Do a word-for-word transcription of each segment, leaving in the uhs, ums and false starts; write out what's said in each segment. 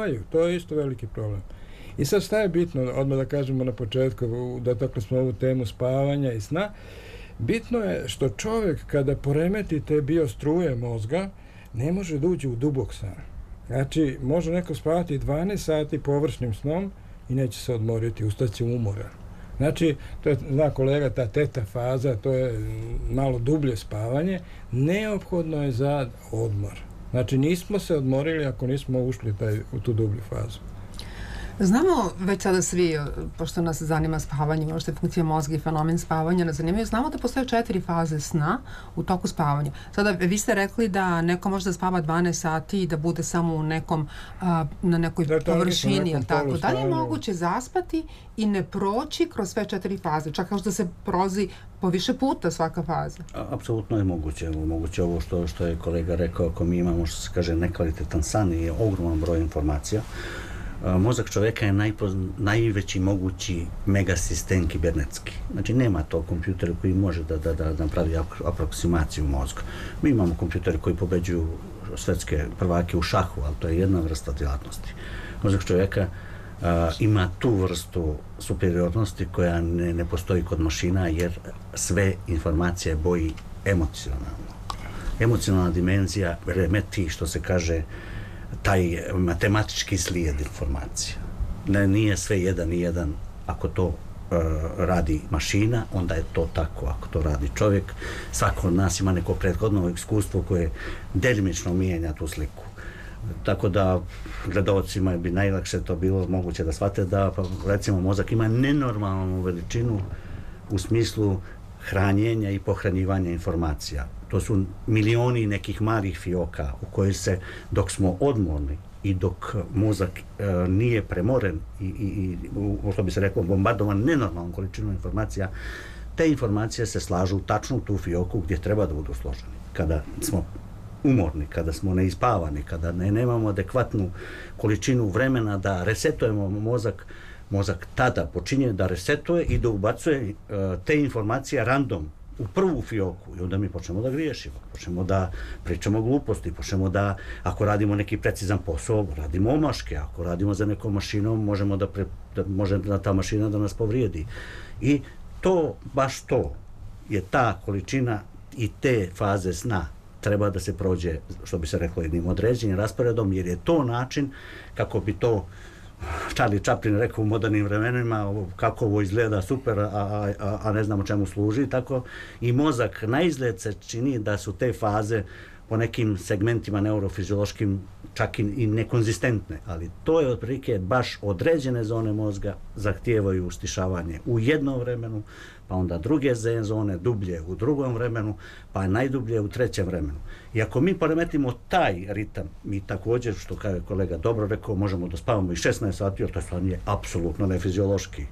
spavaju. To je isto veliki problem. I sad šta je bitno, odmah da kažemo na početku, dotakli smo ovu temu spavanja i sna, bitno je što čovjek kada poremeti te biostruje mozga, ne može da uđe u dubok san. Znači, može neko spavati dvanaest sati površnim snom i neće se odmoriti, ustaće umoran. Znači, to je, zna kolega, ta teta faza, to je malo dublje spavanje, neophodno je za odmor. Znači, nismo se odmorili ako nismo ušli taj, u tu dublju fazu. Znamo već sada svi, pošto nas zanima spavanje, ono što je funkcija mozga i fenomen spavanja, nas zanimaju, znamo da postoje četiri faze sna u toku spavanja. Sada, vi ste rekli da neko može da spava dvanaest sati i da bude samo u nekom, a, na nekoj da, površini, tako. Da li je moguće zaspati i ne proći kroz sve četiri faze? Čak kao da se prozi po više puta svaka faza? Apsolutno je moguće. Moguće ovo što, što je kolega rekao, ako mi imamo, što se kaže, nekvalitetan san i ogroman broj informacija, mozak čoveka je najpoz, najveći mogući megasistem kibernetski. Znači, nema to kompjutera koji može da, da, da napravi aproksimaciju mozga. Mi imamo kompjutere koji pobeđuju svetske prvake u šahu, ali to je jedna vrsta djelatnosti. Mozak čoveka a, ima tu vrstu superiornosti koja ne, ne postoji kod mašina, jer sve informacije boji emocionalno. Emocionalna dimenzija remeti, što se kaže, taj matematički slijed informacija. Ne, nije sve jedan i jedan. Ako to uh, radi mašina, onda je to tako. Ako to radi čovjek, svako od nas ima neko prethodno iskustvo koje delimično mijenja tu sliku. Tako da gledalcima bi najlakše to bilo moguće da shvate da, pa, recimo, mozak ima nenormalnu veličinu u smislu hranjenja i pohranjivanja informacija. To su milioni nekih malih fioka u kojoj se, dok smo odmorni i dok mozak e, nije premoren i, i, i u, što bi se reklo, bombardovan nenormalnom količinom informacija, te informacije se slažu tačno u tu fioku gdje treba da budu složeni. Kada smo umorni, kada smo neispavani, kada ne, nemamo adekvatnu količinu vremena da resetujemo mozak, mozak tada počinje da resetuje i da ubacuje uh, te informacije random u prvu fioku i onda mi počnemo da griješimo, počnemo da pričamo gluposti, počnemo da, ako radimo neki precizan posao, radimo omaške, ako radimo za nekom mašinom, možemo da, pre, da može da ta mašina da nas povrijedi. I to, baš to, je ta količina i te faze sna treba da se prođe, što bi se reklo, jednim određenim rasporedom, jer je to način kako bi to Charlie Chaplin rekao u modernim vremenima, kako ovo izgleda super, a, a, a ne znamo čemu služi, tako i mozak na izgled se čini da su te faze po nekim segmentima neurofiziološkim čak i, i nekonzistentne, ali to je otprilike baš određene zone mozga zahtijevaju stišavanje u jednom vremenu, pa onda druge zone dublje u drugom vremenu, pa najdublje u trećem vremenu. I ako mi poremetimo taj ritam, mi također, što kao je kolega dobro rekao, možemo da spavamo i šesnaest sati, jer to stvarno je apsolutno nefiziološki.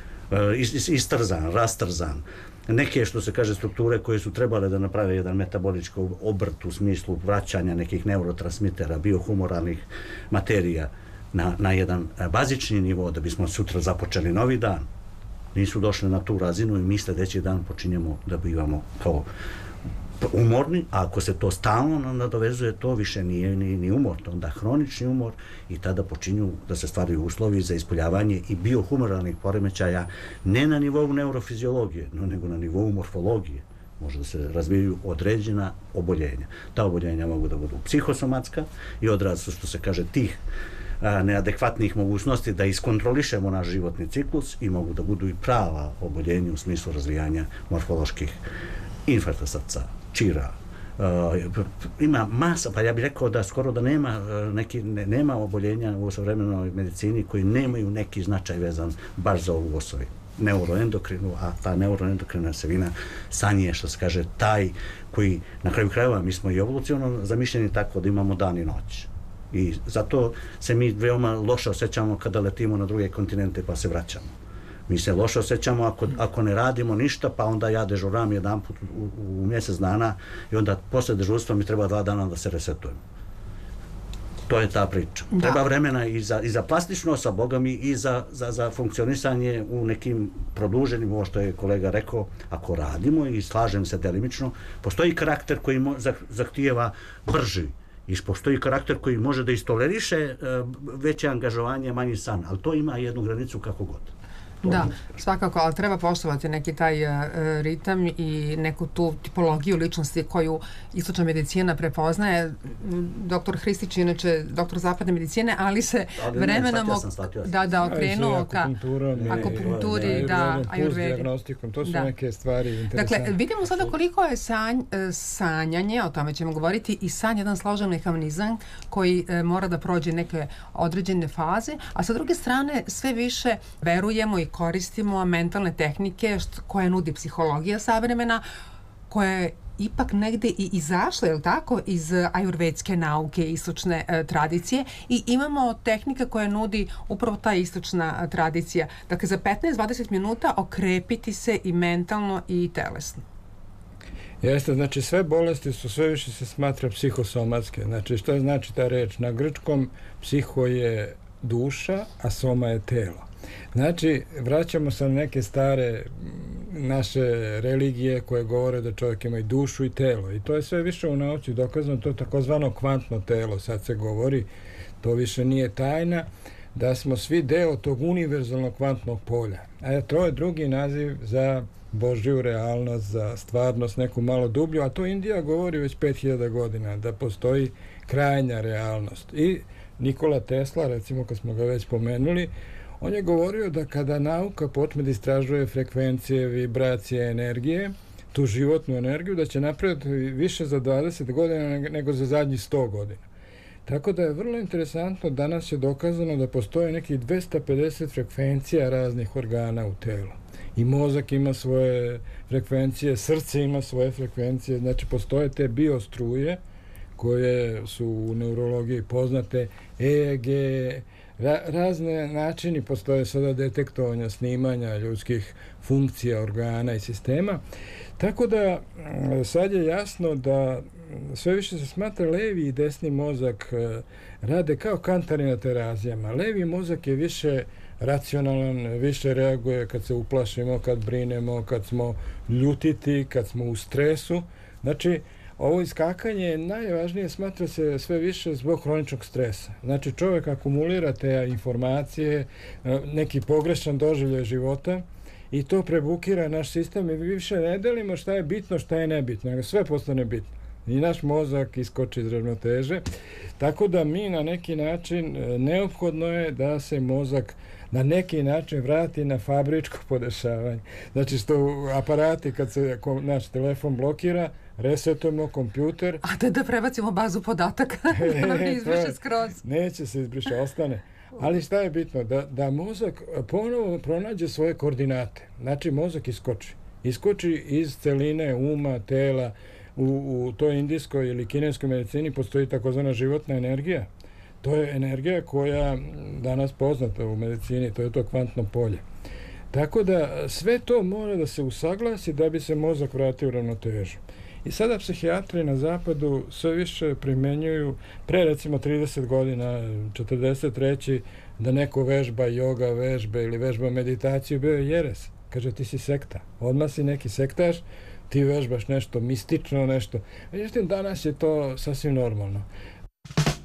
E, istrzan, rastrzan. Neke, što se kaže, strukture koje su trebale da naprave jedan metabolički obrt u smislu vraćanja nekih neurotransmitera, biohumoralnih materija na, na jedan bazični nivo da bismo sutra započeli novi dan, nisu došli na tu razinu i mi sljedeći dan počinjemo da bivamo kao umorni, a ako se to stalno nadovezuje, to više nije ni, ni umor, to onda hronični umor i tada počinju da se stvaraju uslovi za ispoljavanje i biohumoralnih poremećaja, ne na nivou neurofiziologije, no nego na nivou morfologije. Može da se razvijaju određena oboljenja. Ta oboljenja mogu da budu psihosomatska i odraz su, što se kaže, tih a, neadekvatnih mogućnosti da iskontrolišemo naš životni ciklus i mogu da budu i prava oboljenja u smislu razvijanja morfoloških infarkta srca, čira. Uh, ima masa, pa ja bih rekao da skoro da nema, uh, neki, ne, nema oboljenja u savremenoj medicini koji nemaju neki značaj vezan baš za ovu osobi neuroendokrinu, a ta neuroendokrina sevina san je, što se kaže, taj koji, na kraju krajeva, mi smo i evolucionalno zamišljeni tako da imamo dan i noć. I zato se mi veoma loše osjećamo kada letimo na druge kontinente pa se vraćamo. Mi se loše osjećamo ako, ako ne radimo ništa, pa onda ja dežuram jedan put u, u, u mjesec dana i onda posle dežurstva mi treba dva dana da se resetujem. To je ta priča. Da. Treba vremena i za, i za plastičnost, a Boga mi i za, za, za funkcionisanje u nekim produženim, ovo što je kolega rekao, ako radimo i slažem se delimično, postoji karakter koji mo, zahtijeva brži I postoji karakter koji može da istoleriše veće angažovanje, manji san, ali to ima jednu granicu kako god. Da, svakako, ali treba poštovati neki taj uh, ritam i neku tu tipologiju ličnosti koju istočna medicina prepoznaje. Doktor Hristić je inače doktor zapadne medicine, ali se ali vremenom ne, da, da okrenuo ka akupunkturi, da, ajurvedi. To su da. neke stvari interesantne. Dakle, vidimo sada koliko je sanj, sanjanje, o tome ćemo govoriti, i san jedan složen mehanizam koji e, mora da prođe neke određene faze, a sa druge strane sve više verujemo i koristimo mentalne tehnike što, koje nudi psihologija savremena, koja je ipak negde i izašla, je li tako, iz ajurvedske nauke, istočne e, tradicije, i imamo tehnike koje nudi upravo ta istočna e, tradicija. Dakle, za petnaest do dvadeset minuta okrepiti se i mentalno i telesno. Jeste, znači sve bolesti su sve više se smatra psihosomatske. Znači, što znači ta reč? Na grčkom psiho je duša, a soma je telo. Znači, vraćamo se na neke stare naše religije koje govore da čovjek ima i dušu i telo. I to je sve više u nauci dokazano, to je takozvano kvantno telo, sad se govori, to više nije tajna, da smo svi deo tog univerzalnog kvantnog polja. A to je drugi naziv za Božju realnost, za stvarnost neku malo dublju, a to Indija govori već pet hiljada godina, da postoji krajnja realnost. I Nikola Tesla, recimo, kad smo ga već pomenuli, on je govorio da kada nauka počne da istražuje frekvencije, vibracije, energije, tu životnu energiju, da će napraviti više za dvadeset godina nego za zadnjih sto godina. Tako da je vrlo interesantno, danas je dokazano da postoje nekih dvesta pedeset frekvencija raznih organa u telu. I mozak ima svoje frekvencije, srce ima svoje frekvencije, znači postoje te biostruje koje su u neurologiji poznate, E E G, Ra, razne načini postoje sada detektovanja, snimanja ljudskih funkcija, organa i sistema. Tako da sad je jasno da sve više se smatra levi i desni mozak rade kao kantari na terazijama. Levi mozak je više racionalan, više reaguje kad se uplašimo, kad brinemo, kad smo ljutiti, kad smo u stresu. Znači, ovo iskakanje najvažnije smatra se sve više zbog hroničnog stresa. Znači, čovjek akumulira te informacije, neki pogrešan doživljaj života i to prebukira naš sistem i više ne delimo šta je bitno, šta je nebitno, nego sve postane bitno. I naš mozak iskoči iz ravnoteže. Tako da mi na neki način, neophodno je da se mozak na neki način vrati na fabričko podešavanje. Znači, što aparati, kad se naš telefon blokira, resetujemo kompjuter. A da, da prebacimo bazu podataka, da nam ne izbriše skroz. Neće se izbriše, ostane. Ali šta je bitno? Da, da mozak ponovo pronađe svoje koordinate. Znači, mozak iskoči. Iskoči iz celine uma, tela. U, u toj indijskoj ili kineskoj medicini postoji takozvana životna energija. To je energija koja danas poznata u medicini, to je to kvantno polje. Tako da sve to mora da se usaglasi da bi se mozak vratio u ravnotežu. I sada psihijatri na zapadu sve više primenjuju, pre recimo trideset godina, četrdeset treći, da neko vežba yoga vežbe ili vežba meditaciju, bio je jeres. Kaže, ti si sekta. Odmah si neki sektaš, ti vežbaš nešto mistično, nešto. Međutim, danas je to sasvim normalno.